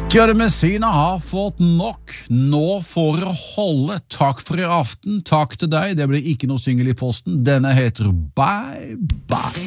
Kjøre Messina har fått nok. Nå får det holde. Takk for i aften. Takk til deg. Det blir ikke noe single i posten. Denne heter Bye Bye.